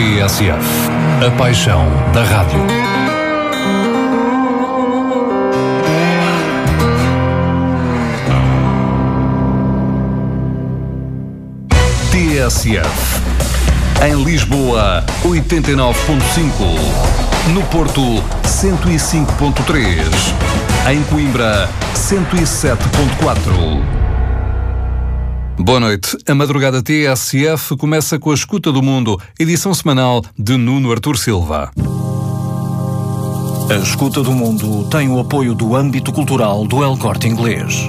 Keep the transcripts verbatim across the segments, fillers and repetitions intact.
T S F, a paixão da rádio. T S F. Em Lisboa, oitenta e nove ponto cinco. No Porto, cento e cinco ponto três. Em Coimbra, cento e sete ponto quatro. Boa noite. A madrugada T S F começa com a Escuta do Mundo, edição semanal de Nuno Artur Silva. A Escuta do Mundo tem o apoio do âmbito cultural do El Corte Inglês.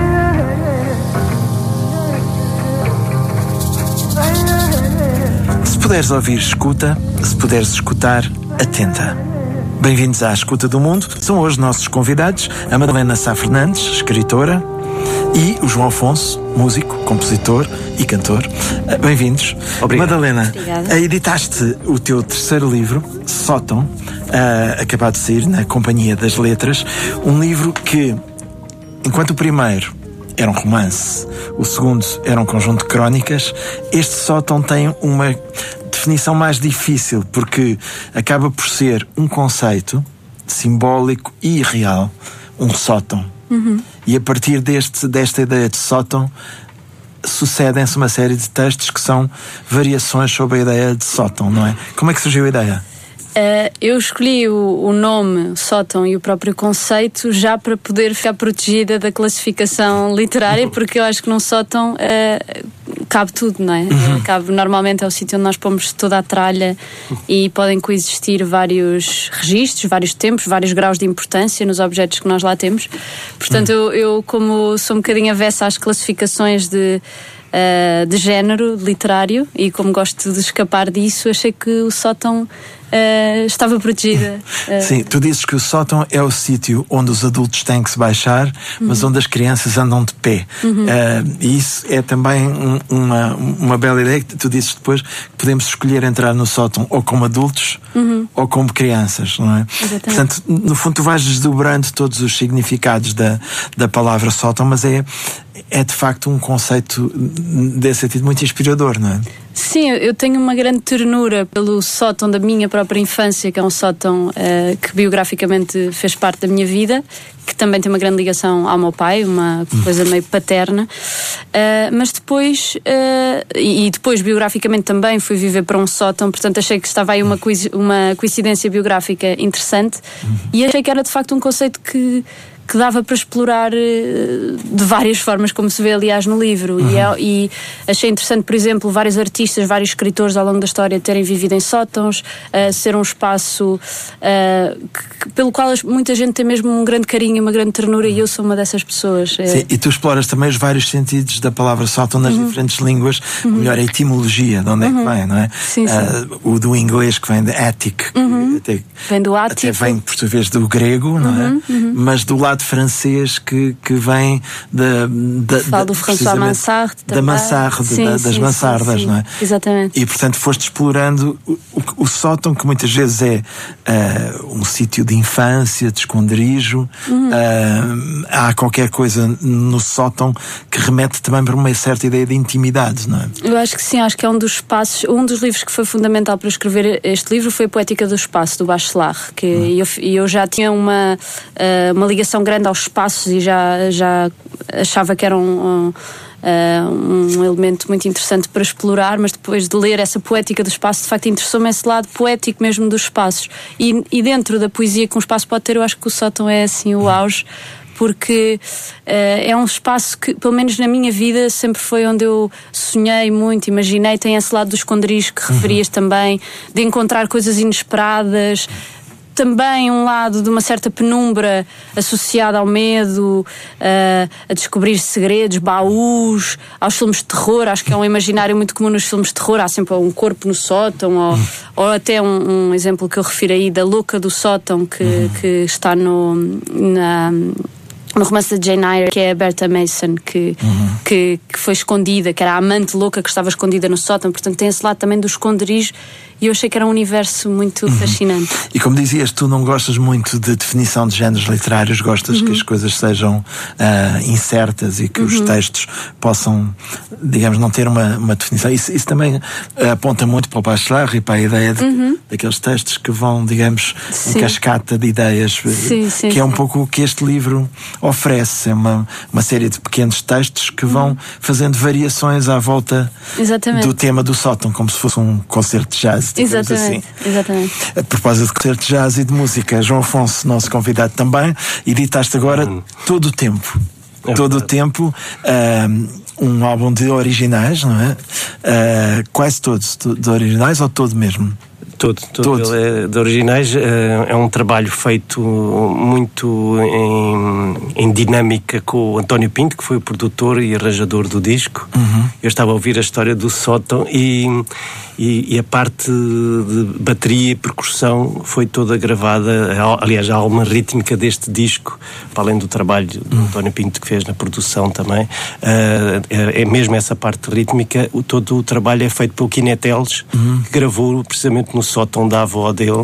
Se puderes ouvir, escuta. Se puderes escutar, atenta. Bem-vindos à Escuta do Mundo. São hoje nossos convidados a Madalena Sá Fernandes, escritora, e o João Afonso, músico, compositor e cantor. Bem-vindos. Obrigado. Madalena, Obrigada. Editaste o teu terceiro livro, Sótão, uh, acabado de sair na Companhia das Letras, um livro que, enquanto o primeiro era um romance, o segundo era um conjunto de crónicas, este Sótão tem uma definição mais difícil, porque acaba por ser um conceito simbólico e real, um sótão. Uhum. E a partir deste, desta ideia de sótão sucedem-se uma série de textos que são variações sobre a ideia de sótão, não é? Como é que surgiu a ideia? Uh, eu escolhi o, o nome sótão e o próprio conceito já para poder ficar protegida da classificação literária, porque eu acho que num sótão uh, cabe tudo, não é? Uhum. Cabe, normalmente é o sítio onde nós pomos toda a tralha e podem coexistir vários registros, vários tempos, vários graus de importância nos objetos que nós lá temos. Portanto, uhum. eu, eu como sou um bocadinho avessa às classificações de Uh, de género literário e como gosto de escapar disso, achei que o sótão uh, estava protegida. Uh... Sim, tu dizes que o sótão é o sítio onde os adultos têm que se baixar, uhum. mas onde as crianças andam de pé. Uhum. Uh, e isso é também um, uma, uma bela ideia que tu dizes depois, que podemos escolher entrar no sótão ou como adultos uhum. ou como crianças, não é? Exatamente. Portanto, no fundo tu vais desdobrando todos os significados da, da palavra sótão, mas é é de facto um conceito desse sentido muito inspirador, não é? Sim, eu tenho uma grande ternura pelo sótão da minha própria infância, que é um sótão uh, que biograficamente fez parte da minha vida, que também tem uma grande ligação ao meu pai, uma coisa meio paterna, uh, mas depois uh, e, e depois biograficamente também fui viver para um sótão, portanto achei que estava aí uma, uma coincidência biográfica interessante e achei que era de facto um conceito que que dava para explorar de várias formas, como se vê aliás no livro. Uhum. E, é, e achei interessante, por exemplo, vários artistas, vários escritores ao longo da história terem vivido em sótãos, uh, ser um espaço uh, que, pelo qual muita gente tem mesmo um grande carinho, uma grande ternura, uhum. e eu sou uma dessas pessoas. Sim, e tu exploras também os vários sentidos da palavra sótão nas uhum. diferentes línguas, uhum. ou melhor, a etimologia, de onde uhum. é que vem, não é? Sim, sim. Uh, o do inglês, que vem de attic, uhum. que até, vem do ático. Até vem, por sua vez, do grego, não é? Uhum. Uhum. Mas do lado francês que, que vem da, da, Falo do François Mansart da Mansart, sim, da, das sim, mansardas, sim, sim. não é? Exatamente. E portanto foste explorando o, o, o sótão, que muitas vezes é uh, um sítio de infância, de esconderijo. Uhum. Uh, há qualquer coisa no sótão que remete também para uma certa ideia de intimidade, não é? Eu acho que sim, acho que é um dos espaços, um dos livros que foi fundamental para escrever este livro foi a Poética do Espaço, do Bachelard, que uhum. eu, eu já tinha uma, uh, uma ligação grande aos espaços e já, já achava que era um, um, um elemento muito interessante para explorar, mas depois de ler essa poética do espaço, de facto interessou-me esse lado poético mesmo dos espaços. E, e dentro da poesia que um espaço pode ter, eu acho que o sótão é assim o auge, porque uh, é um espaço que, pelo menos na minha vida, sempre foi onde eu sonhei muito, imaginei. Tem esse lado do esconderijo que referias uhum. também, de encontrar coisas inesperadas. Também um lado de uma certa penumbra associada ao medo, uh, a descobrir segredos, baús, aos filmes de terror. Acho que é um imaginário muito comum nos filmes de terror. Há sempre um corpo no sótão, ou, ou até um, um exemplo que eu refiro aí da louca do sótão, que, uhum. que está no, na, no romance de Jane Eyre, que é a Bertha Mason, que, uhum. que, que foi escondida, que era a amante louca que estava escondida no sótão. Portanto tem esse lado também do esconderijo e eu achei que era um universo muito uhum. fascinante. E como dizias, tu não gostas muito de definição de géneros literários, gostas uhum. que as coisas sejam uh, incertas e que uhum. os textos possam, digamos, não ter uma, uma definição. Isso, isso também aponta muito para o Bachelard e para a ideia de, uhum. daqueles textos que vão, digamos, sim. em cascata de ideias, sim, sim, que é um sim. pouco o que este livro oferece. É uma, uma série de pequenos textos que vão uhum. fazendo variações à volta Exatamente. do tema do sótão, como se fosse um concerto de jazz. Exatamente. Assim. Exatamente. A propósito de concerto de jazz e de música, João Afonso, nosso convidado também, editaste agora uhum. todo o tempo. É todo o tempo. Um, um álbum de originais, não é? Uh, quase todos de originais ou todo mesmo? Todo, todo, todo. Ele é de originais. É um trabalho feito muito em, em dinâmica com o António Pinto, que foi o produtor e arranjador do disco. Uhum. Eu estava a ouvir a história do sótão e, e, e a parte de bateria e percussão foi toda gravada. Aliás, a alma rítmica deste disco, para além do trabalho do uhum. António Pinto que fez na produção também, é mesmo essa parte rítmica. Todo o trabalho é feito pelo Kineteles, uhum. que gravou precisamente no sótão da avó dele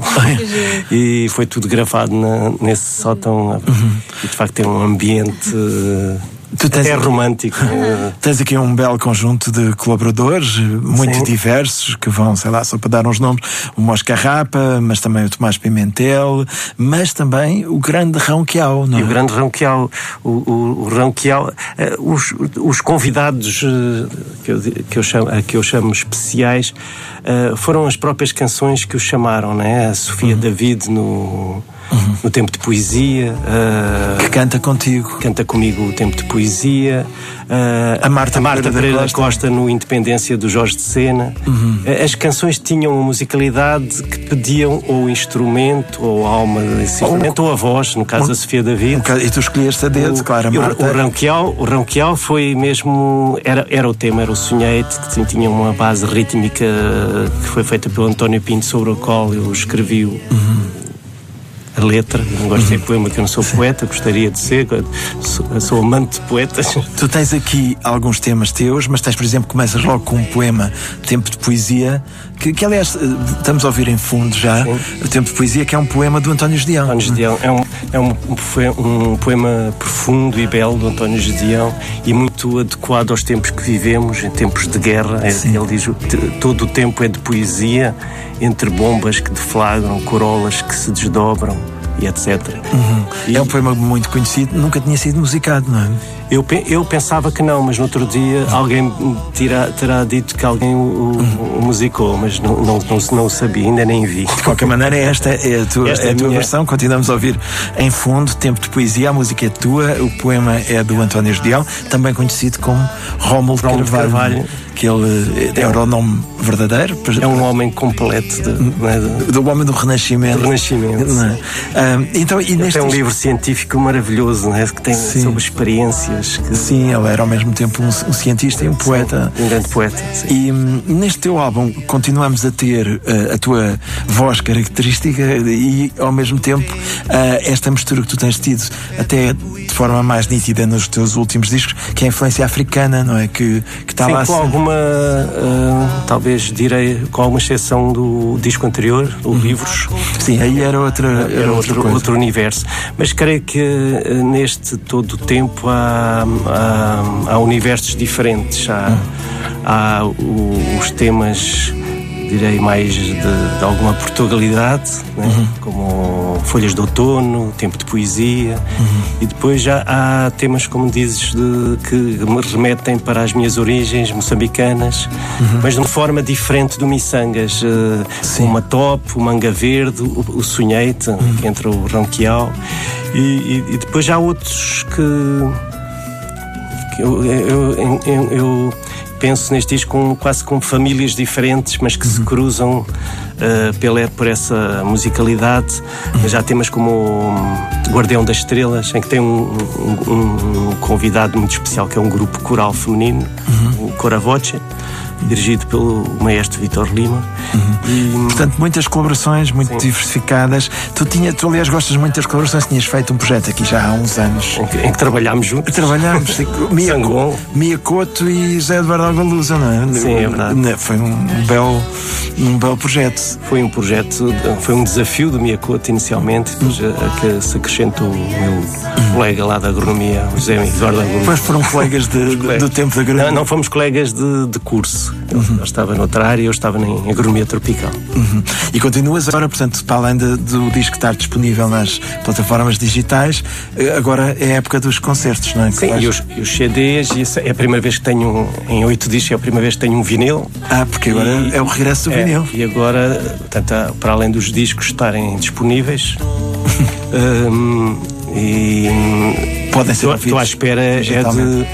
e foi tudo gravado na, nesse sótão uhum. e de facto tem um ambiente tu tens até romântico. Tens aqui um belo conjunto de colaboradores muito Sim. diversos que vão, sei lá, só para dar uns nomes, o Mosca Rapa, mas também o Tomás Pimentel, mas também o grande Ronquial, não é? E o grande Ronquial, o, o, o Ronquial, uh, os, os convidados uh, que, eu, que, eu chamo, uh, que eu chamo especiais uh, foram as próprias canções que os chamaram, né? A Sofia uhum. David no Uhum. no Tempo de Poesia, uh, que canta contigo, canta comigo o Tempo de Poesia, uh, a Marta, a Marta Pereira Costa. Costa no Independência do Jorge de Sena. Uhum. Uh, as canções tinham uma musicalidade que pediam ou instrumento, ou alma desse instrumento, ou, ou a voz, no caso um, da Sofia David. Um, e tu escolheste a dedo, o, claro, a Marta. O Ronquial, o Ronquial foi mesmo, era, era o tema, era o Sonhete, que tinha uma base rítmica que foi feita pelo António Pinto, sobre o qual eu escrevi o uhum. a letra. Não gosto de ser poema, que eu não sou poeta, gostaria de ser, sou, sou amante de poetas. Tu tens aqui alguns temas teus, mas tens, por exemplo, começas logo com um poema, Tempo de Poesia, que, que aliás estamos a ouvir em fundo já, Sim. o Tempo de Poesia, que é um poema do António Gedeão. António Gedeão é, um, é um, um poema profundo e belo do António Gedeão e muito adequado aos tempos que vivemos, em tempos de guerra. Sim. Ele diz, todo o tempo é de poesia, entre bombas que deflagram, corolas que se desdobram e etcétera. Uhum. E é um poema muito conhecido, nunca tinha sido musicado, não é? Eu, eu pensava que não, mas no outro dia alguém terá, terá dito que alguém o, o, o musicou, mas não, não, não, não o sabia, ainda nem vi. De qualquer maneira, esta é a tua, esta é a tua minha... versão. Continuamos a ouvir em fundo Tempo de Poesia, a música é tua, o poema é do António Gedeão, também conhecido como Rómulo Carvalho, Carvalho, que ele é, era o nome verdadeiro. É um homem completo de, né, de... do homem do Renascimento. Do Renascimento. Não é? Um, então, e neste... Tem um livro científico maravilhoso, né, que tem sim. sobre experiências. Que... Sim, ele era ao mesmo tempo um, um cientista e um poeta. Sim, um grande poeta. Sim. E um, neste teu álbum continuamos a ter uh, a tua voz característica e ao mesmo tempo uh, esta mistura que tu tens tido até de forma mais nítida nos teus últimos discos, que é a influência africana, não é? Que, que está sim, lá. Com alguma, uh, talvez direi, com alguma exceção do disco anterior, o uhum. Livros. Sim, aí era outra, era era outra outro, outro universo. Mas creio que uh, neste todo o tempo há Há, há universos diferentes, há, hum. há o, os temas, direi, mais de, de alguma Portugalidade, né? Uhum. Como Folhas de Outono, Tempo de Poesia, uhum. e depois já há temas, como dizes, de, que me remetem para as minhas origens moçambicanas, uhum. mas de uma forma diferente do Missangas, uh, o Matop, o Manga Verde, o, o Sonhete, uhum. que entra o Ronquial, e, e, e depois já há outros que Eu, eu, eu, eu penso neste disco com, quase com famílias diferentes, mas que uhum. se cruzam uh, pela, por essa musicalidade. Uhum. Já temas como o Guardião das Estrelas, em que tem um, um, um convidado muito especial, que é um grupo coral feminino, uhum. o Cora Voce, dirigido pelo maestro Vítor Lima. Uhum. E, portanto, muitas colaborações, muito sim. diversificadas. Tu, tinha, tu, aliás, gostas muito das colaborações. Tinhas feito um projeto aqui já há uns anos. Em que, em que trabalhámos juntos. Trabalhámos. Mia, Mia Couto e José Eduardo Alvaluza, não é? Sim, é verdade. Foi um belo, um belo projeto. Foi um projeto, foi um desafio do Mia Couto inicialmente, depois uhum. a, a que se acrescentou o meu uhum. colega lá da agronomia, o José Eduardo Alvaluza. Depois foram colegas de, de, do tempo da agronomia. Não, não fomos colegas de, de curso. Uhum. Eu estava noutra área, eu estava em agronomia tropical. Uhum. E continuas agora, portanto, para além de, do disco estar disponível nas plataformas digitais, agora é a época dos concertos, não é? Sim, e os, e os C Ds, e é a primeira vez que tenho, em oito discos, é a primeira vez que tenho um vinil. Ah, porque agora e, é o regresso do é, vinil. E agora, portanto, para além dos discos estarem disponíveis, um, e podem ser estou à espera é de...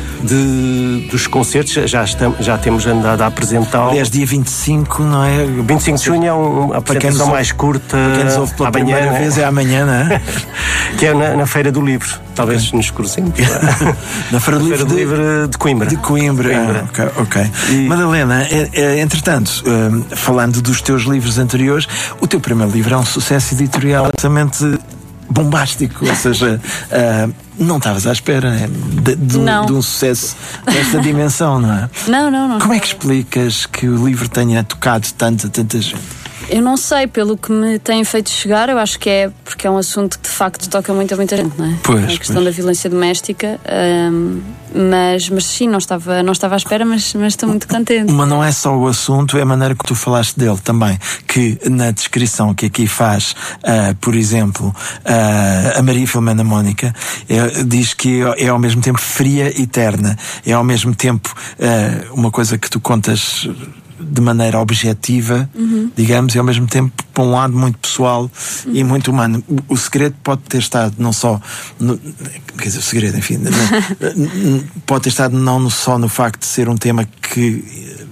De, dos concertos, já, estamos, já temos andado a apresentá-lo. Aliás, dia vinte e cinco, não é? vinte e cinco de junho é uma apresentação mais curta. Para quem nos ouve pela amanhã, primeira vez é amanhã, não é? Que é na, na Feira do Livro. Talvez okay. nos cruzemos. Na Feira do, Livro, do de, Livro de Coimbra. De Coimbra. Coimbra. Ah, ok. okay. E... Madalena, é, é, entretanto, um, falando dos teus livros anteriores, o teu primeiro livro é um sucesso editorial absolutamente bombástico, ou seja, uh, não estavas à espera né, de, de, um, de um sucesso desta dimensão, não é? Não, não, não. Como é que explicas que o livro tenha tocado tanto a tanta gente? Eu não sei, pelo que me têm feito chegar, eu acho que é porque é um assunto que de facto toca muito a muita gente, não é? Pois, a questão pois. da violência doméstica, um, mas, mas sim, não estava, não estava à espera, mas, mas estou muito contente. Mas não é só o assunto, é a maneira que tu falaste dele também, que na descrição que aqui faz, uh, por exemplo, uh, a Maria Filomena Mónica, é, diz que é, é ao mesmo tempo fria e terna, é ao mesmo tempo uh, uma coisa que tu contas de maneira objetiva, uhum. digamos, e ao mesmo tempo para um lado muito pessoal uhum. e muito humano. O, o segredo pode ter estado não só no, quer dizer, o segredo, enfim no, pode ter estado não só no facto de ser um tema que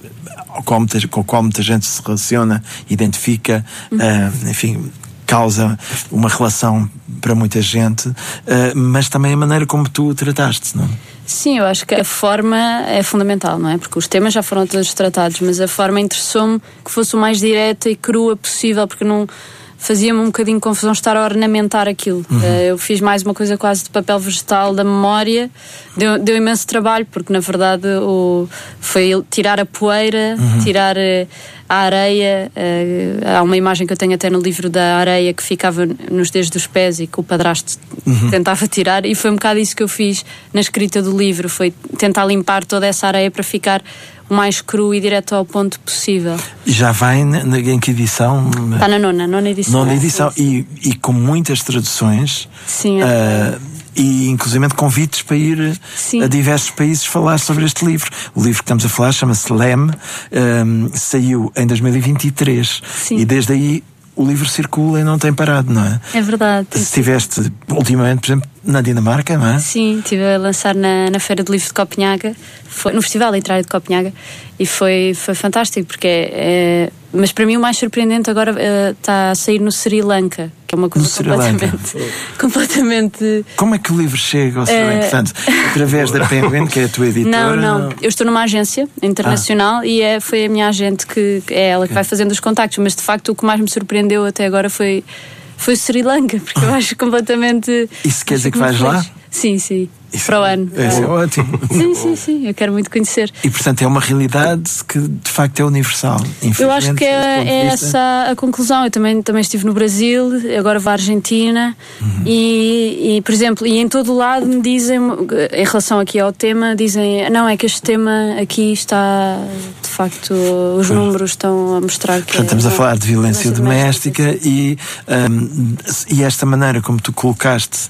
com, muita, com o qual muita gente se relaciona, identifica, uhum. uh, enfim, causa uma relação para muita gente, uh, mas também a maneira como tu o trataste, não é? Sim, eu acho que a forma é fundamental, não é? Porque os temas já foram todos tratados, mas a forma interessou-me que fosse o mais direta e crua possível, porque não fazia-me um bocadinho de confusão estar a ornamentar aquilo. Uhum. Eu fiz mais uma coisa quase de papel vegetal da memória, deu, deu imenso trabalho, porque na verdade o, foi tirar a poeira, uhum. tirar a areia. Há uma imagem que eu tenho até no livro da areia que ficava nos dedos dos pés e que o padrasto uhum. tentava tirar, e foi um bocado isso que eu fiz na escrita do livro, foi tentar limpar toda essa areia para ficar o mais cru e direto ao ponto possível. Já vai na, na, em que edição? Está na nona, nona edição. Nona edição, sim, sim. E, e com muitas traduções. Sim, é uh, e inclusive convites para ir sim. a diversos países falar sobre este livro. O livro que estamos a falar chama-se Leme, um, saiu em dois mil e vinte e três, sim. e desde aí o livro circula e não tem parado, não é? É verdade. Se estiveste ultimamente, por exemplo, na Dinamarca, não é? Sim, estive a lançar na, na Feira do Livro de Copenhaga, foi, no Festival Literário de Copenhaga, e foi, foi fantástico, porque é, é... Mas para mim o mais surpreendente agora uh, está a sair no Sri Lanka, que é uma coisa completamente, completamente... Como é que o livro chega ao Sri Lanka? Uh... Portanto, através da Penguin, que é a tua editora? Não, não. Eu estou numa agência internacional ah. e é, foi a minha agente que é ela que okay. vai fazendo os contactos, mas de facto o que mais me surpreendeu até agora foi, foi o Sri Lanka, porque eu acho completamente... Isso quer dizer que vais lá? Sim, sim. Isso para o ano. É, é ótimo. Sim, sim, sim. Eu quero muito conhecer. E, portanto, é uma realidade que, de facto, é universal. Eu acho que é, é essa a conclusão. Eu também, também estive no Brasil, agora vou à Argentina. Uhum. E, e, por exemplo, e em todo o lado me dizem, em relação aqui ao tema, dizem, não, é que este tema aqui está, de facto, os pois. números estão a mostrar que... Portanto, estamos é, a falar de violência, violência doméstica, doméstica e, um, e esta maneira como tu colocaste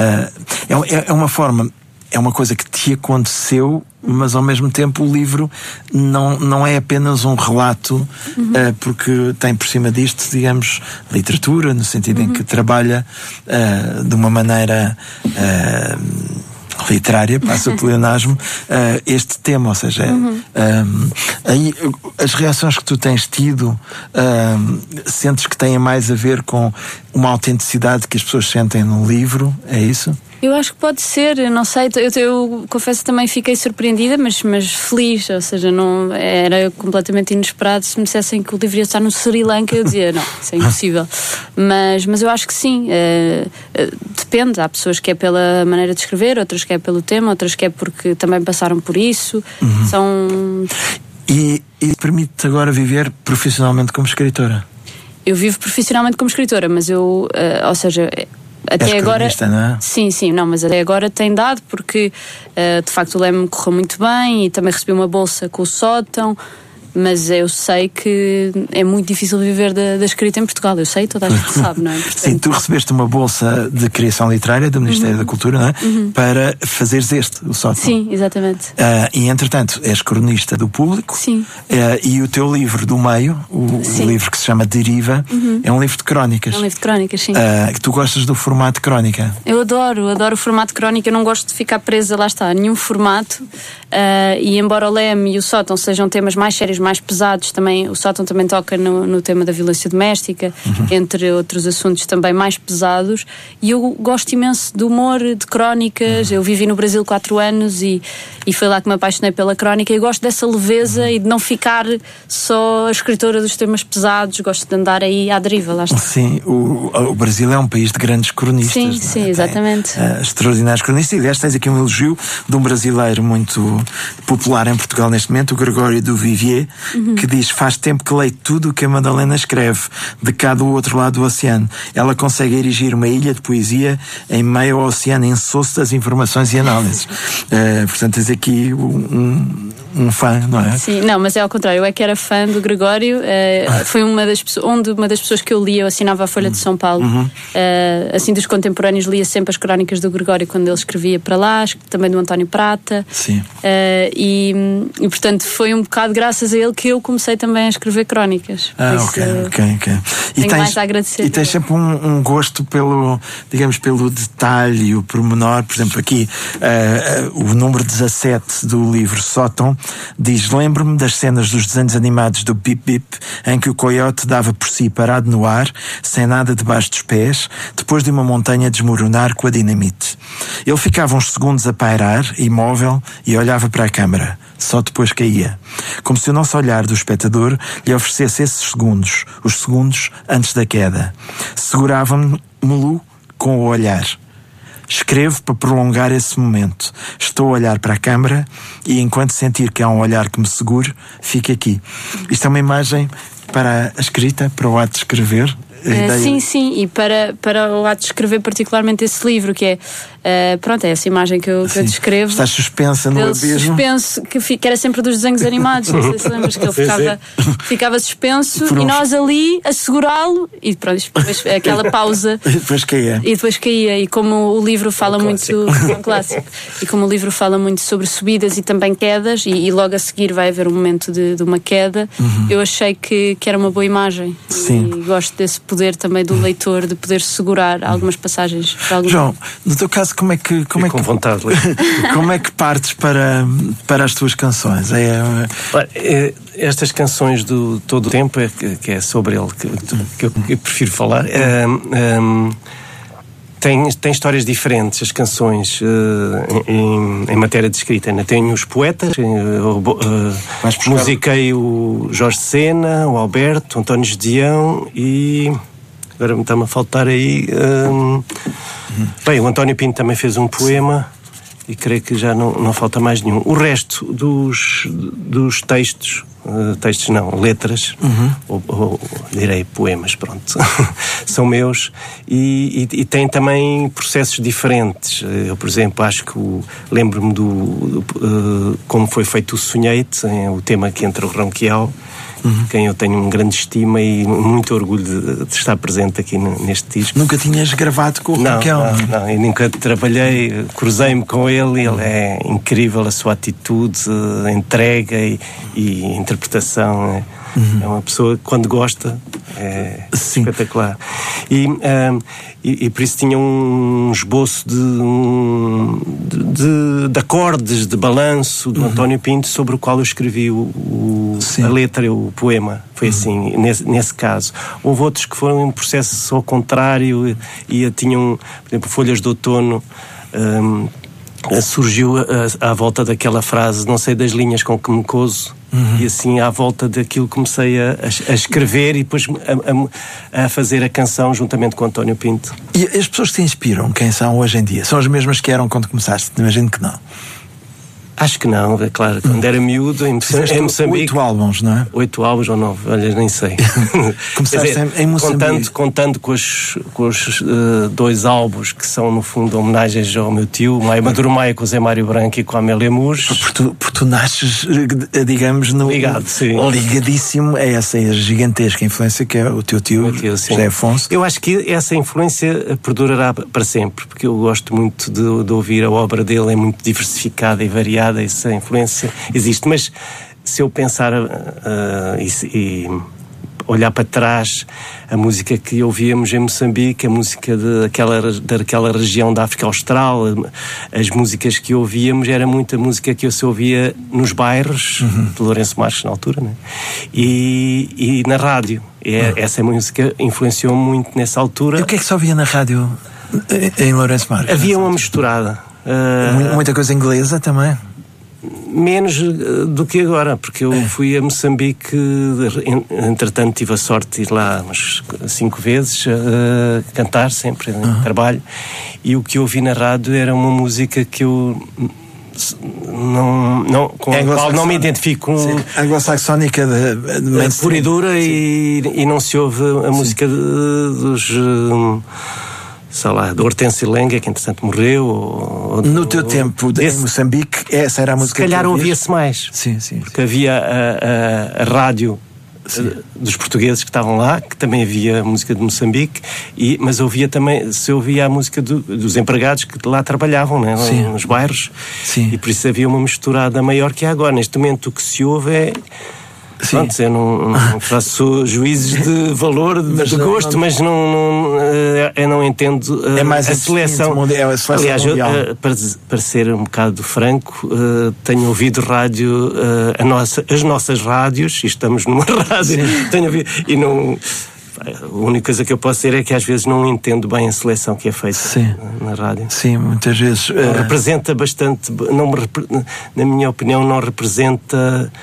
uh, é, é uma forma... É uma coisa que te aconteceu, mas ao mesmo tempo o livro não, não é apenas um relato, uhum. uh, porque tem por cima disto, digamos, literatura, no sentido uhum. em que trabalha uh, de uma maneira uh, literária, passa o pleonasmo, uh, este tema, ou seja, uhum. um, aí, as reações que tu tens tido, um, sentes que têm mais a ver com uma autenticidade que as pessoas sentem no livro, é isso? Eu acho que pode ser, eu não sei, eu, eu confesso que também fiquei surpreendida, mas, mas feliz, ou seja, não, era completamente inesperado. Se me dissessem que o livro ia estar no Sri Lanka, eu dizia, não, isso é impossível. Mas, mas eu acho que sim, uh, uh, depende, há pessoas que é pela maneira de escrever, outras que é pelo tema, outras que é porque também passaram por isso, uhum. São... E, e permite-te agora viver profissionalmente como escritora? Eu vivo profissionalmente como escritora, mas eu, uh, ou seja... Até És agora, não é? sim, sim, não, mas até agora tem dado porque uh, de facto o Leme correu muito bem e também recebi uma bolsa com o Sótão, mas eu sei que é muito difícil viver da, da escrita em Portugal, eu sei, toda a gente sabe, não é? Portanto... Sim, tu recebeste uma bolsa de criação literária do Ministério uhum. da Cultura, não é? Uhum. Para fazeres este, o Sótão. Sim, exatamente. Uh, e entretanto és cronista do Público. Sim. Uh, e o teu livro do meio, o, o livro que se chama Deriva, uhum. é um livro de crónicas. É um livro de crónicas, sim. Uh, que tu gostas do formato de crónica? Eu adoro, adoro o formato de crónica, eu não gosto de ficar presa, lá está, a nenhum formato. Uh, e embora o Leme e o Sótão sejam temas mais sérios, mais pesados, também, o Sótão também toca no, no tema da violência doméstica, uhum. entre outros assuntos também mais pesados, e eu gosto imenso de humor, de crónicas. Uhum. Eu vivi no Brasil quatro anos e, e foi lá que me apaixonei pela crónica, e gosto dessa leveza uhum. e de não ficar só a escritora dos temas pesados, gosto de andar aí à deriva, lá está. Sim, o, o Brasil é um país de grandes cronistas. Sim, sim, exatamente. Tem, uh, extraordinários cronistas, e aliás tens aqui um elogio de um brasileiro muito popular em Portugal neste momento, o Gregório do Vivier, uhum. que diz: faz tempo que leio tudo o que a Madalena escreve, de cá do outro lado do oceano. Ela consegue erigir uma ilha de poesia em meio ao oceano insosso das informações e análises. uh, portanto, tens aqui um, um fã, não é? Sim, não, mas é ao contrário, eu é que era fã do Gregório. Uh, foi uma das, onde, uma das pessoas que eu lia, eu assinava a Folha de São Paulo. Uhum. Uh, assim, dos contemporâneos, lia sempre as crónicas do Gregório quando ele escrevia para lá, também do António Prata. Sim. Uh, e, e, portanto, foi um bocado graças a ele que eu comecei também a escrever crónicas. Ah, isso, ok, ok, ok. E tens, mais a agradecer. E tens sempre um, um gosto pelo, digamos, pelo detalhe, o pormenor. Por exemplo, aqui, uh, uh, o número dezassete do livro Sótão diz: lembro-me das cenas dos desenhos animados do Bip Bip, em que o coiote dava por si parado no ar, sem nada debaixo dos pés, depois de uma montanha desmoronar com a dinamite. Ele ficava uns segundos a pairar, imóvel, e olhava para a câmara. Só depois caía. Como se o nosso olhar do espectador lhe oferecesse esses segundos, os segundos antes da queda. Segurava-me-lo com o olhar. Escrevo para prolongar esse momento. Estou a olhar para a câmara e, enquanto sentir que há um olhar que me segure, fico aqui. Isto é uma imagem para a escrita, para o ato de escrever. Uh, sim, sim, e para, para o ato de escrever particularmente esse livro, que é, uh, pronto, é essa imagem que eu, que eu descrevo. Estás suspensa no abismo. Suspenso, que, que era sempre dos desenhos animados, não sei se lembras, que ele ficava, ficava suspenso e nós ali a segurá-lo e pronto, depois, aquela pausa. E depois caía. E depois caía, e como o livro fala um muito, é um clássico, e como o livro fala muito sobre subidas e também quedas, e, e logo a seguir vai haver um momento de, de uma queda, uhum. eu achei que, que era uma boa imagem. Sim. E gosto desse poder também do leitor de poder segurar algumas passagens. Algumas... João, no teu caso, como é que como é com que, vontade como é que partes para para as tuas canções? É, é estas canções do Todo o Tempo, é, que é sobre ele que, que, eu, que eu prefiro falar. É, é, Tem, tem histórias diferentes, as canções, uh, em, em matéria de escrita. Né? Tenho os poetas, uh, uh, musiquei o Jorge Sena, o Alberto, o António Gedeão e... Agora me está-me a faltar aí... Uh, uhum. Bem, o António Pinto também fez um poema e creio que já não, não falta mais nenhum. O resto dos, dos textos... Uh, textos não, letras, uhum. ou, ou direi poemas, pronto, são meus e, e, e têm também processos diferentes. Eu, por exemplo, acho que o, lembro-me do, do uh, como foi feito o Sonhei-te, o tema que entra o Ronquial, uhum. quem eu tenho um grande estima e muito orgulho de, de estar presente aqui neste disco. Nunca tinhas gravado com o Ronquial? Não, não, não, eu nunca trabalhei, cruzei-me com ele, ele é incrível, a sua atitude, a entrega e, e a interpretação. É, uhum. é uma pessoa que, quando gosta, é Sim. espetacular. E, um, e, e por isso tinha um esboço de, um, de, de acordes, de balanço do uhum. António Pinto, sobre o qual eu escrevi o, o, a letra, o poema. Foi uhum. assim, nesse, nesse caso. Houve outros que foram em um processo ao contrário e, e tinham, por exemplo, Folhas de Outono. um, surgiu a, a, à volta daquela frase, não sei das linhas com que me coso, uhum. e assim à volta daquilo comecei a, a escrever e depois a, a fazer a canção juntamente com António Pinto. E as pessoas que te inspiram, quem são hoje em dia? São as mesmas que eram quando começaste? Imagino que não. Acho que não, é claro. Quando era miúdo, em, em Moçambique... Oito álbuns, não é? Oito álbuns ou nove, olha, nem sei. Começaste dizer, em Moçambique. Contando, contando com os, com os uh, dois álbuns que são, no fundo, homenagens ao meu tio, Maia Maduro Maia, com o Zé Mário Branco e com a Amélia Mouros. Porque tu, porque tu nasces, digamos, no, Ligado, sim. ligadíssimo a essa gigantesca influência que é o teu tio, o tio José Afonso. Eu acho que essa influência perdurará para sempre, porque eu gosto muito de, de ouvir a obra dele, é muito diversificada e variada, essa influência existe, mas se eu pensar uh, e, e olhar para trás, a música que ouvíamos em Moçambique, a música daquela, daquela região da África Austral, as músicas que ouvíamos, era muita música que eu se ouvia nos bairros, uhum. de Lourenço Marques na altura, né? e, e na rádio. E uhum. Essa música influenciou muito nessa altura. E o que é que se ouvia na rádio em Lourenço Marques? Havia uma misturada. Uh... Muita coisa inglesa também? Menos do que agora, porque eu fui a Moçambique, entretanto tive a sorte de ir lá umas cinco vezes a cantar, sempre em uhum. trabalho, e o que eu ouvi na rádio era uma música que eu não, não, com a qual não me identifico. Um, anglo-saxónica de, de uh, pura e dura, e, e não se ouve a sim. música de, dos... Um, sei lá, do Hortêncio Lenga, que entretanto morreu. Ou, no ou, teu tempo de, esse, em Moçambique, essa era a música que se calhar que ouvia-se mais. Sim, sim. Porque sim. havia a, a, a rádio sim. dos portugueses que estavam lá, que também havia música de Moçambique, e, mas ouvia também, se ouvia a música do, dos empregados que lá trabalhavam, né, nos bairros. Sim. E por isso havia uma misturada maior que há agora. Neste momento o que se ouve é... Pronto, eu não, não faço juízes de valor, de, de gosto, não, mas não, não, eu não entendo uh, é mais a seleção. Mundial, a seleção Aliás, eu, uh, para, para ser um bocado franco, uh, tenho ouvido rádio, uh, a nossa, as nossas rádios, e estamos numa rádio, tenho ouvido, e não... A única coisa que eu posso dizer é que às vezes não entendo bem a seleção que é feita sim. na rádio. Sim, muitas vezes. Uh... Representa bastante, não me, na minha opinião, não representa...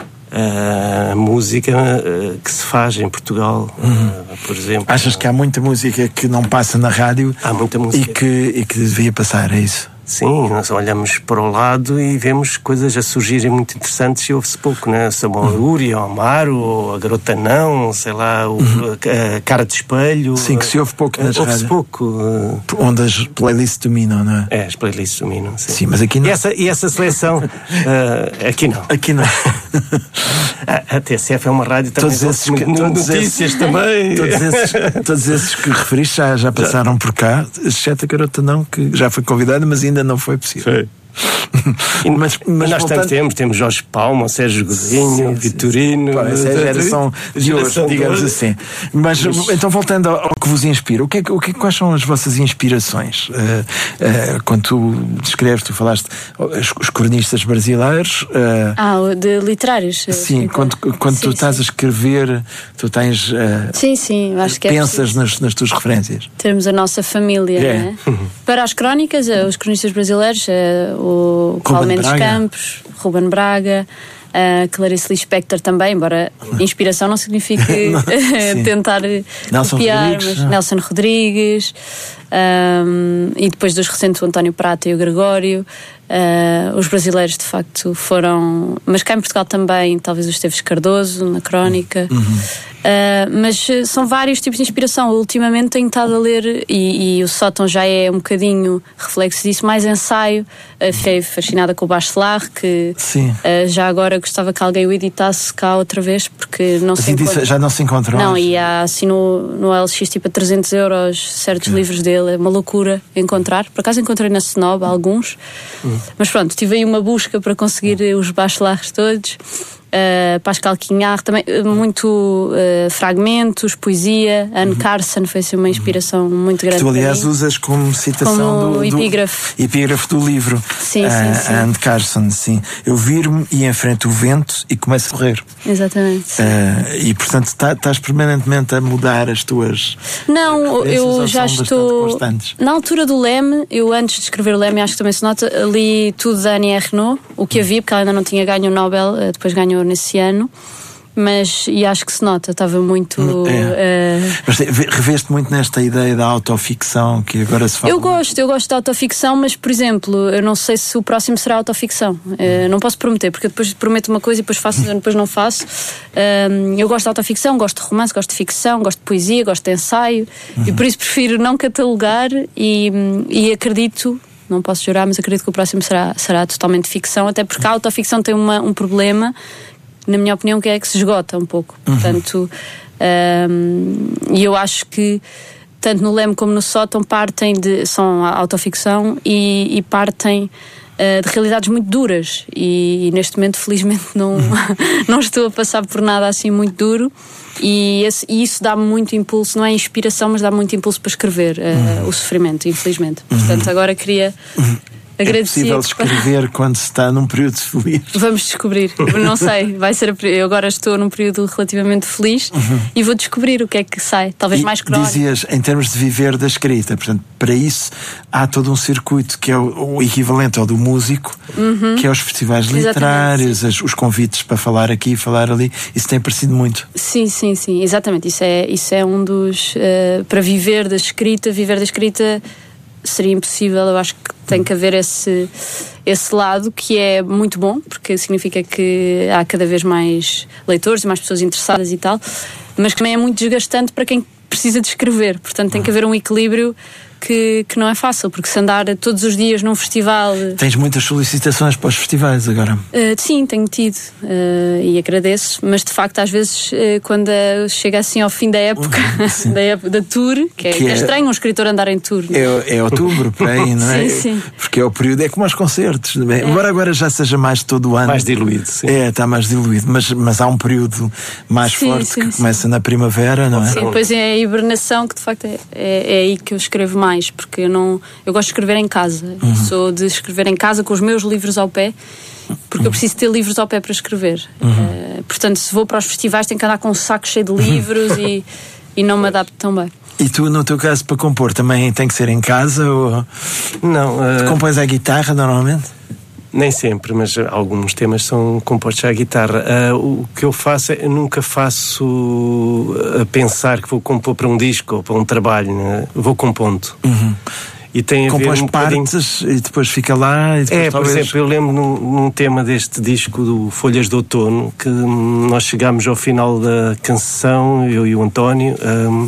a música uh, que se faz em Portugal, uhum. uh, por exemplo. Achas que há muita música que não passa na rádio? Há muita música. E que, e que devia passar, é isso? Sim, nós olhamos para o lado e vemos coisas a surgirem muito interessantes e ouve-se pouco, né? Samuel uhum. Uri, o Amaro, ou a Garota Não, sei lá, o, uhum. a Cara de Espelho. Sim, que se ouve pouco nas ouve-se pouco. Uh... Onde as playlists dominam, não é? É, as playlists dominam, sim. Sim, mas aqui não. E essa, e essa seleção, uh, aqui não. Aqui não. a, a T S F é uma rádio também. Todos esses que, todos notícias esses, também. Todos esses, todos esses que referiste já, já passaram já. por cá, exceto a Garota Não, que já foi convidada, mas ainda não foi possível. Sim. mas, mas nós voltando... temos, temos Jorge Palma, Sérgio Godinho, Vitorino. Pá, essa é a geração de hoje, digamos assim. Mas, mas então, voltando ao, ao que vos inspira, o que é, o que, quais são as vossas inspirações? Uh, uh, quando tu descreves, tu falaste os, os cronistas brasileiros. Uh, ah, de literários. Sim, quando, quando sim, tu estás sim. a escrever, tu tens. Uh, sim, sim, acho que pensas é nas, nas tuas referências. Termos a nossa família, é. Né? Para as crónicas, os cronistas brasileiros. O Paulo Mendes Campos, Ruben Braga, a Clarice Lispector também, embora inspiração não signifique não, tentar Nelson copiar, Rodrigues, mas Nelson Rodrigues, um, e depois dos recentes o António Prata e o Gregório. Uh, os brasileiros de facto foram, mas cá em Portugal também, talvez o Esteves Cardoso na crónica. Uhum. Uh, mas são vários tipos de inspiração. Ultimamente tenho estado a ler, e, e o Sótão já é um bocadinho reflexo disso, mais ensaio. Uh, fiquei fascinada com o Bachelard, que uh, já agora gostava que alguém o editasse cá outra vez, porque não se encontra. Já não se encontrou? Não, e há assim no, no L X tipo a trezentos euros certos que... livros dele, é uma loucura encontrar. Por acaso encontrei na Snob alguns, uhum. mas pronto, tive aí uma busca para conseguir uhum. os Bachelards todos. uh, Pascal Quignard, também uh, muito uh, fragmentos, poesia. Anne uhum. Carson foi assim, uma inspiração muito grande. Que tu, aliás, usas como citação como do, epígrafe. do epígrafe do livro. Sim, uh, sim, sim. Anne Carson, sim. Eu viro-me e enfrento o vento e começo a correr. Exatamente. Uh, e, portanto, estás tá, permanentemente a mudar as tuas. Não, eu já estou. Na altura do Leme, eu antes de escrever o Leme, acho que também se nota, li tudo da Annie Ernaux, o que havia, porque ela ainda não tinha ganho o Nobel, depois ganhou nesse ano. Mas, e acho que se nota, estava muito... É. Uh... Mas reveste muito nesta ideia da autoficção que agora se fala. Eu gosto, muito. eu gosto da autoficção, mas, por exemplo, eu não sei se o próximo será autoficção. Uh, não posso prometer, porque depois prometo uma coisa e depois faço, depois não faço. Uh, eu gosto de autoficção, gosto de romance, gosto de ficção, gosto de poesia, gosto de ensaio, uhum. e por isso prefiro não catalogar e, e acredito... Não posso jurar, mas acredito que o próximo será, será totalmente ficção, até porque a autoficção tem uma, um problema, na minha opinião, que é que se esgota um pouco. Uhum. Portanto, um, e eu acho que tanto no Leme como no Sótão partem de, são a autoficção e, e partem uh, de realidades muito duras e, e neste momento, felizmente, não, uhum. não estou a passar por nada assim muito duro. E, esse, e isso dá-me muito impulso, não é inspiração, mas dá-me muito impulso para escrever uh, uhum. o sofrimento, infelizmente. Uhum. Portanto, agora queria uhum. agradecer. É possível escrever quando se está num período feliz? Vamos descobrir, não sei, vai ser a, eu agora estou num período relativamente feliz uhum. e vou descobrir o que é que sai, talvez e mais crónico. Dizias, em termos de viver da escrita, portanto, para isso há todo um circuito que é o, o equivalente ao do músico, uhum. que é os festivais literários, as, os convites para falar aqui, falar ali, isso tem aparecido muito. Sim, sim, sim, exatamente, isso é, isso é um dos, uh, para viver da escrita, viver da escrita seria impossível, eu acho que tem que haver esse, esse lado que é muito bom, porque significa que há cada vez mais leitores e mais pessoas interessadas e tal, mas que também é muito desgastante para quem precisa de escrever, portanto tem que haver um equilíbrio que, que não é fácil, porque se andar todos os dias num festival... Tens muitas solicitações para os festivais agora? Uh, sim, tenho tido uh, e agradeço, mas de facto às vezes uh, quando uh, chega assim ao fim da época, da, época da tour, que é, que é, é estranho um escritor andar em tour. É, é outubro, por aí, não é? Sim, sim. Porque é o período, é como aos concertos, não é? É. Embora agora já seja mais todo o ano. Mais diluído, sim. É, está mais diluído, mas, mas há um período mais sim, forte sim, que sim. começa na primavera, não é? Sim, depois é a hibernação que de facto é, é, é aí que eu escrevo mais. Porque eu não, eu gosto de escrever em casa. Uhum. Sou de escrever em casa com os meus livros ao pé, porque uhum. eu preciso ter livros ao pé para escrever. Uhum. Uh, portanto, se vou para os festivais tenho que andar com um saco cheio de livros uhum. e, e não me adapto tão bem. E tu, no teu caso, para compor, também tem que ser em casa? Ou... Não. Uh... Tu compões à guitarra normalmente? Nem sempre, mas alguns temas são compostos à guitarra. Uh, o que eu faço é, eu nunca faço a pensar que vou compor para um disco ou para um trabalho, né? Vou compondo. Uhum. E tem a Compões ver um partes bocadinho... e depois fica lá e depois É, talvez... por exemplo, eu lembro num, num tema deste disco do Folhas de Outono que nós chegámos ao final da canção, eu e o António, um,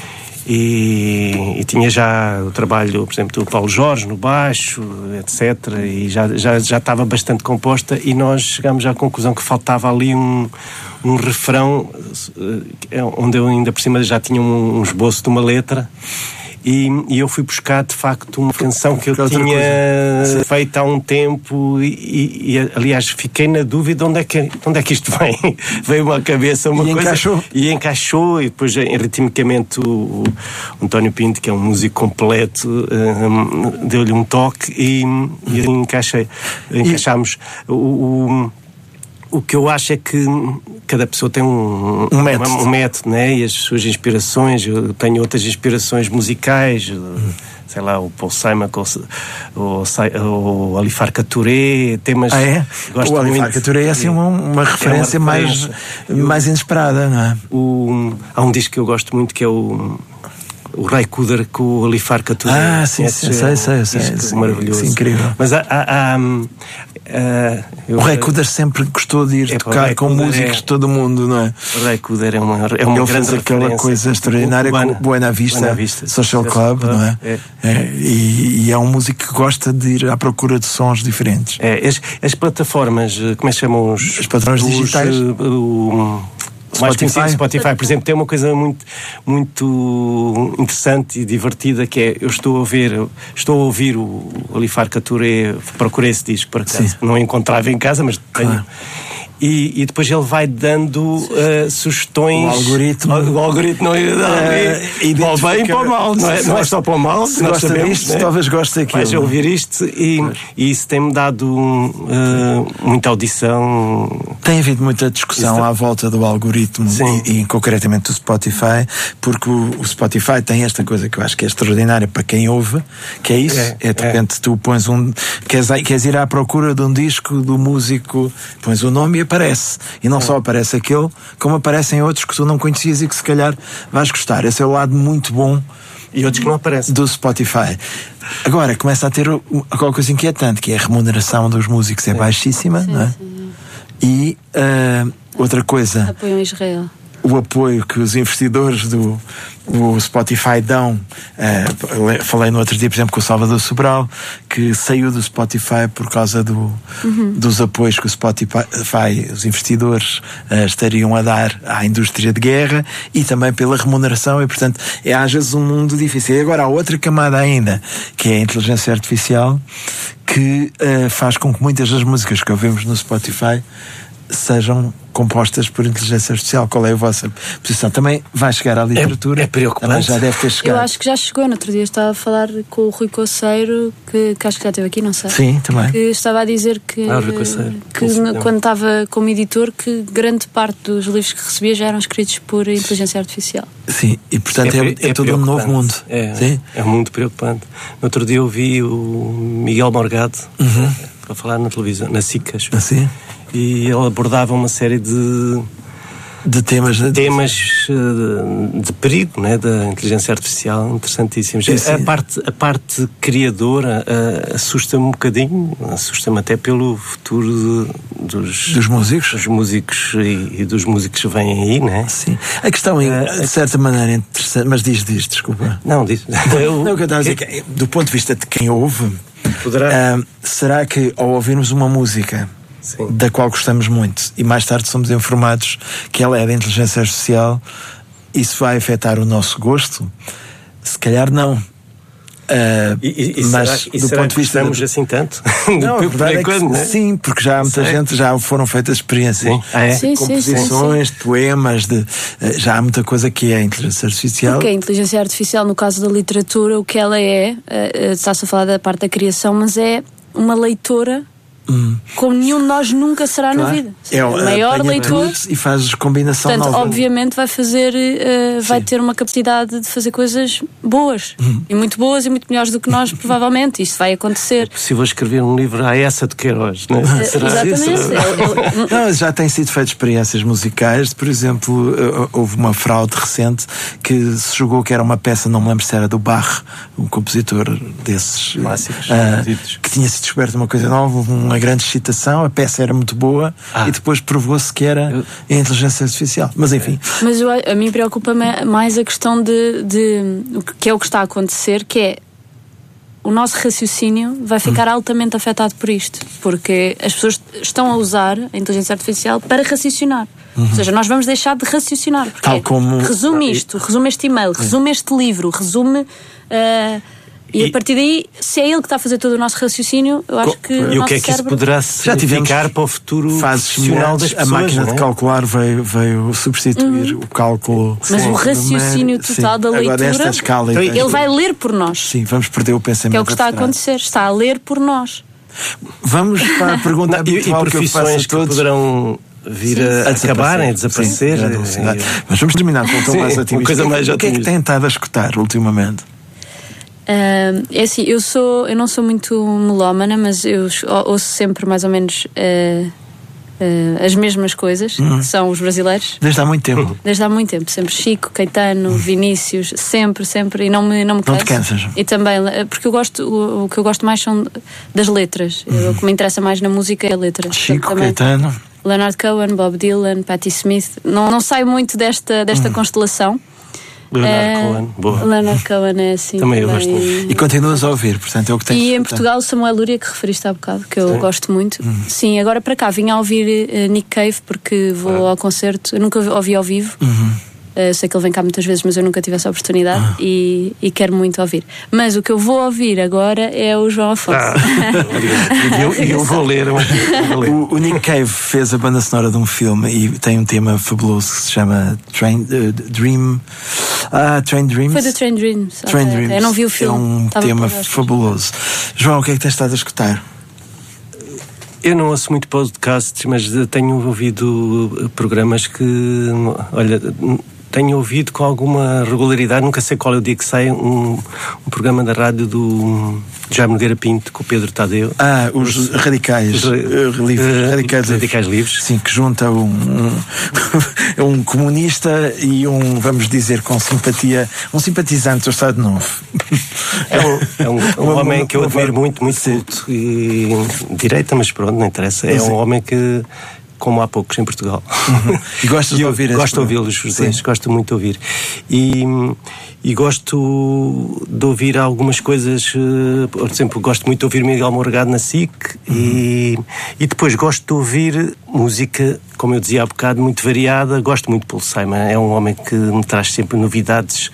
E, e tinha já o trabalho, por exemplo, do Paulo Jorge no baixo, etcétera. E já, já, já estava bastante composta e nós chegámos à conclusão que faltava ali um, um refrão onde eu ainda por cima já tinha um, um esboço de uma letra. E, e eu fui buscar de facto uma canção que eu que tinha feito há um tempo e, e, e aliás fiquei na dúvida onde é que, onde é que isto vem. Veio-me à cabeça uma e coisa encaixou. e encaixou e depois ritmicamente o, o António Pinto, que é um músico completo, um, deu-lhe um toque e, e assim encaixei, encaixámos. O, o, o que eu acho é que cada pessoa tem um, um método, um, um método, né? E as suas inspirações. Eu tenho outras inspirações musicais, sei lá, o Paul Simon, o, o Ali Farka Touré, temas. Ah, é? Gosto o Ali Farka Touré é assim uma, uma referência, é uma referência mais, eu, mais inesperada, não é? O, há um disco que eu gosto muito que é o. O Ray Cooder com o Ali Farka Touré. Ah, sim, sim, sei, sei, sei. Sim, maravilhoso. Sim, incrível. Mas há. há, há uh, eu, o Ray Cooder sempre gostou de ir é, tocar com músicos é, de todo o mundo, não é? O Ray Cooder é uma, é uma Ele grande fez aquela coisa extraordinária com o Buena Vista, Buena Vista Social Club, Club, não é? é. é e, e é um músico que gosta de ir à procura de sons diferentes. É, as, as plataformas, como é que chamam os. As plataformas os, digitais? Uh, uh, mais conhecido, Spotify, por exemplo, tem uma coisa muito, muito interessante e divertida que é, eu estou a ver, estou a ouvir o Ali Farka Touré, procurei esse disco, por acaso, não encontrava em casa, mas tenho. Claro. e, e depois ele vai dando uh, sugestões. O algoritmo. O, o algoritmo não é uh, para o bem e para o mal, não é, não é só para o mal. Se gosta sabemos, disto, né? Talvez goste daquilo. Vais ouvir isto e, e isso tem-me dado uh, muita audição. Tem havido muita discussão isso à volta do algoritmo e, e concretamente do Spotify, porque o, o Spotify tem esta coisa que eu acho que é extraordinária para quem ouve, que é isso, é, é de repente é. tu pões um, queres, queres ir à procura de um disco do músico, pões o nome e aparece, e não é. só aparece aquele, como aparecem outros que tu não conhecias e que se calhar vais gostar. Esse é o lado muito bom e outros que não aparecem do Spotify. Agora começa a ter alguma coisa inquietante, que é a remuneração dos músicos é baixíssima, sim, não é? Sim. E uh, outra coisa, apoio a Israel. O apoio que os investidores do o Spotify dão, uh, falei no outro dia, por exemplo, com o Salvador Sobral, que saiu do Spotify por causa do, uhum. dos apoios que o Spotify, os investidores uh, estariam a dar à indústria de guerra e também pela remuneração, e portanto é às vezes um mundo difícil. E agora há outra camada ainda, que é a inteligência artificial, que uh, faz com que muitas das músicas que ouvimos no Spotify sejam compostas por inteligência artificial. Qual é a vossa posição? Também vai chegar à literatura? É, é preocupante. Também já deve ter chegado. Eu acho que já chegou. No outro dia estava a falar com o Rui Coceiro, que, que acho que já esteve aqui, não sei. Sim, também. Que estava a dizer que, ah, Rui Coceiro. que no, quando estava como editor, que grande parte dos livros que recebia já eram escritos por inteligência artificial. Sim, e portanto é, é, é, é todo um novo mundo. É, Sim? é muito preocupante. No outro dia eu vi o Miguel Morgado uhum. a falar na televisão, na S I C, acho. Assim? E ele abordava uma série de de temas de, temas de, de perigo, né, da inteligência artificial, interessantíssimos. Sim, sim. A parte a parte criadora uh, assusta-me um bocadinho, assusta-me até pelo futuro de, dos dos músicos, dos músicos e, e dos músicos que vêm aí, né? Sim. A questão é, uh, de certa maneira interessante, mas diz diz, desculpa. Não diz. Eu, não, o que eu estava a dizer que, do ponto de vista de quem ouve, poderá. Uh, será que ao ouvirmos uma música Sim. da qual gostamos muito e mais tarde somos informados que ela é da inteligência artificial, isso vai afetar o nosso gosto? Se calhar não. Uh, e, e, mas será, e do será ponto de vista estamos de... assim tanto? Não, a verdade é que quando, né? sim, porque já há muita Sei. gente, já foram feitas experiências sim. Ah, é? sim, composições, sim, sim. de poemas, de, já há muita coisa que é a inteligência artificial. Porque a inteligência artificial, no caso da literatura, o que ela é, uh, está-se a falar da parte da criação, mas é uma leitora Hum. como nenhum de nós nunca será claro. na vida. É o maior leitor e faz combinação. Portanto, nova. obviamente vai fazer uh, vai ter uma capacidade de fazer coisas boas hum. e muito boas e muito melhores do que nós, provavelmente. Isto vai acontecer. É possível escrever um livro à essa de Queiroz, não é? Uh, exatamente. Eu, eu... Não, já têm sido feitas experiências musicais. Por exemplo, houve uma fraude recente que se julgou que era uma peça, não me lembro se era do Bach, um compositor desses clássicos, uh, que tinha sido descoberta uma coisa nova, um uma grande excitação, a peça era muito boa ah. e depois provou-se que era eu... a inteligência artificial. Mas enfim. Mas eu, a mim preocupa-me mais a questão de, de que é o que está a acontecer, que é o nosso raciocínio vai ficar hum. altamente afetado por isto, porque as pessoas estão a usar a inteligência artificial para raciocinar. Uhum. Ou seja, nós vamos deixar de raciocinar. Porque Tal como... resume isto, resume este e-mail, resume este livro, resume... Uh, E, e a partir daí, se é ele que está a fazer todo o nosso raciocínio, eu acho que. E o que é que isso poderá significar para o futuro profissional das pessoas? A máquina não é? de calcular veio, veio substituir uhum. o cálculo. Mas sim. o raciocínio total sim. da leitura. Agora, esta escala, ele então, vai ler por nós. Sim, vamos perder o pensamento. Que é o que está a acontecer, está a ler por nós. Vamos para a pergunta não, e, e profissões que, que poderão vir a, a acabarem, a desaparecer. Sim, sim, sim. Mas vamos terminar com um tom mais otimista. Coisa mais o que é que tem estado a escutar ultimamente? Uh, é assim, eu sou eu não sou muito melómana, mas eu ouço sempre mais ou menos uh, uh, as mesmas coisas, uhum. que são os brasileiros. Desde há muito tempo. Desde há muito tempo, sempre Chico, Caetano, uhum. Vinícius, sempre, sempre, e não me, não me canso. Não te cansas? E também, porque eu gosto, o, o que eu gosto mais são das letras. Uhum. O que me interessa mais na música é a letra. Chico, também, Caetano. Leonard Cohen, Bob Dylan, Patti Smith. Não, não saio muito desta, desta uhum. constelação. Leonard uh, Cohen, boa. Leonard Cohen é assim. Também eu gosto muito. E continuas a ouvir, portanto é o que tens. E em Portugal, Samuel Lúria, que referiste há bocado, que eu Sim. gosto muito. Uhum. Sim, agora para cá vim a ouvir uh, Nick Cave, porque vou ah. ao concerto. Eu nunca ouvi ao vivo. Uhum. Eu sei que ele vem cá muitas vezes, mas eu nunca tive essa oportunidade ah. e, e quero muito ouvir. Mas o que eu vou ouvir agora é o João Afonso. Ah. E eu, eu vou ler. Eu vou ler. O, o Nick Cave fez a banda sonora de um filme e tem um tema fabuloso que se chama Train, uh, Dream. Ah, Train Dreams. Foi do Train Dreams. Train okay. Dreams. Eu não vi o filme. É um Estava tema fabuloso. João, o que é que tens estado a escutar? Eu não ouço muito podcasts, mas tenho ouvido programas que, olha, tenho ouvido com alguma regularidade, nunca sei qual é o dia que sai, um, um programa da rádio do Jaime Nogueira Pinto com o Pedro Tadeu. Ah, os, os radicais. Os, uh, livros, uh, radicais, radicais livres. Sim, que junta um, um, um comunista e um, vamos dizer, com simpatia, um simpatizante do Estado Novo. É um, é um, um uma, homem que eu admiro muito, muito culto e direita, mas pronto, não interessa. É sim. Um homem que, como há poucos em Portugal. Uhum. E gostas de ouvir? Gosto de ouvi-los, os dois, gosto muito de ouvir. E, e gosto de ouvir algumas coisas, por exemplo, gosto muito de ouvir Miguel Morgado na S I C uhum. e, e depois gosto de ouvir música, como eu dizia há bocado, muito variada. Gosto muito de Paul Simon, é um homem que me traz sempre novidades.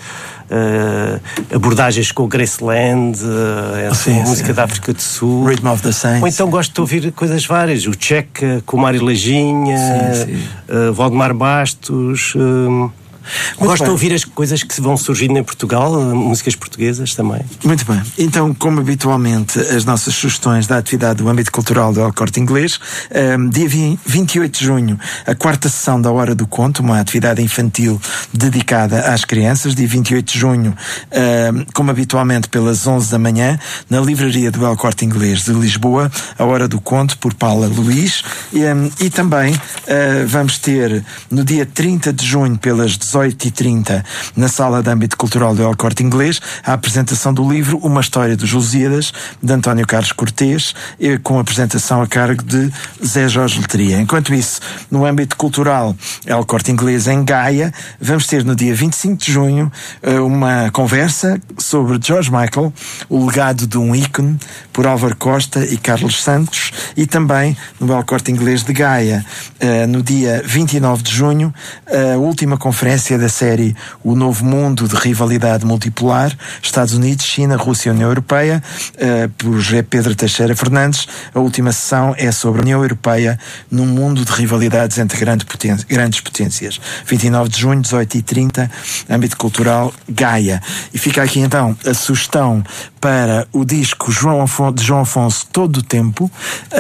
Uh, abordagens com o Graceland, uh, sim, música sim. da África do Sul, Rhythm of the Saints. Ou então gosto de ouvir coisas várias, o Checa com o Mário Lajinha, sim, sim. Uh, Valdemar Bastos. Uh, Gosto bem. de ouvir as coisas que vão surgindo em Portugal, músicas portuguesas também. Muito bem. Então, como habitualmente, as nossas sugestões da atividade do âmbito cultural do El Corte Inglês, um, dia vinte e oito de junho, a quarta sessão da Hora do Conto, uma atividade infantil dedicada às crianças, dia vinte e oito de junho, um, como habitualmente pelas onze da manhã, na livraria do El Corte Inglês de Lisboa, a Hora do Conto, por Paula Luís, e, um, e também uh, vamos ter no dia trinta de junho, pelas dezoito e trinta, na Sala de Âmbito Cultural do El Corte Inglês, a apresentação do livro Uma História dos Lusíadas, de António Carlos Cortês, com a apresentação a cargo de Zé Jorge Letria. Enquanto isso, no âmbito cultural El Corte Inglês em Gaia, vamos ter no dia vinte e cinco de junho uma conversa sobre George Michael, o legado de um ícone, por Álvaro Costa e Carlos Santos, e também no El Corte Inglês de Gaia, no dia vinte e nove de junho, a última conferência da série O Novo Mundo de Rivalidade Multipolar, Estados Unidos, China, Rússia e União Europeia, uh, por José Pedro Teixeira Fernandes. A última sessão é sobre a União Europeia num mundo de rivalidades entre grande poten- grandes potências. vinte e nove de junho, dezoito e trinta, âmbito cultural Gaia. E fica aqui então a sugestão para o disco João Afon- de João Afonso Todo o Tempo,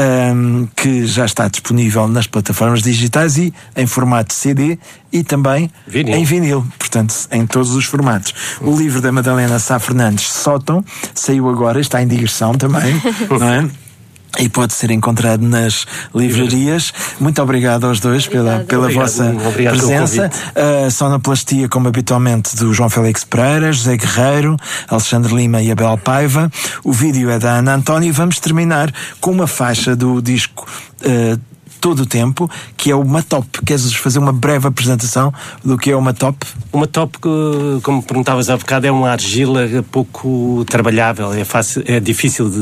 um, que já está disponível nas plataformas digitais e em formato C D e também vinil. Em vinil, portanto, em todos os formatos. O livro da Madalena Sá Fernandes, Sótão, saiu agora, está em digressão também, não é? E pode ser encontrado nas livrarias. Muito obrigado aos dois pela, pela obrigado, vossa obrigado presença. A sonoplastia, como habitualmente, do João Félix Pereira, José Guerreiro, Alexandre Lima e Abel Paiva. O vídeo é da Ana Antónia e vamos terminar com uma faixa do disco uh, Todo o Tempo, que é o Matop. Queres fazer uma breve apresentação do que é o Matop? O Matop, como perguntavas há bocado, é uma argila pouco trabalhável, é, fácil, é difícil de